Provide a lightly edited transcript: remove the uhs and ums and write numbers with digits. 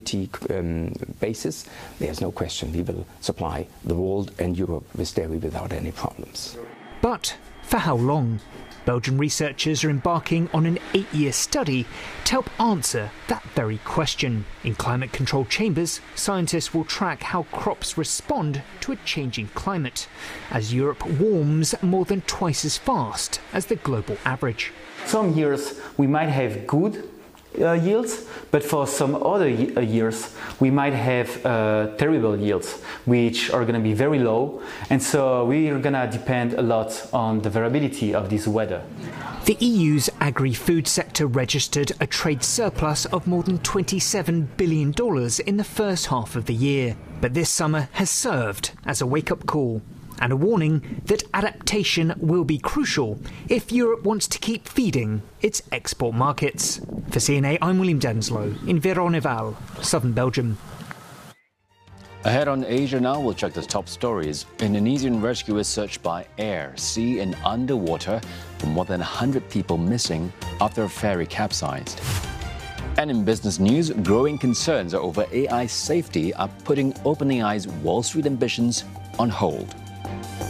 basis, there's no question we will supply the world and Europe with dairy without any problems. But for how long? Belgian researchers are embarking on an 8-year study to help answer that very question. In climate-controlled chambers, scientists will track how crops respond to a changing climate, as Europe warms more than twice as fast as the global average. Some years we might have good yields, but for some other years we might have terrible yields, which are going to be very low, and so we are going to depend a lot on the variability of this weather. The EU's agri-food sector registered a trade surplus of more than $27 billion in the first half of the year, but this summer has served as a wake-up call and a warning that adaptation will be crucial if Europe wants to keep feeding its export markets. For CNA, I'm William Denslow in Veyronneval, southern Belgium. Ahead on Asia now, we'll check the top stories. Indonesian rescuers search by air, sea and underwater for more than 100 people missing after a ferry capsized. And in business news, growing concerns over AI safety are putting OpenAI's Wall Street ambitions on hold.